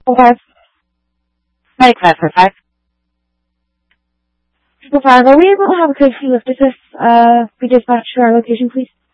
Okay. Make that for 5. Triple five. Are we able to have a courtesy lift assist be dispatched to our location, please?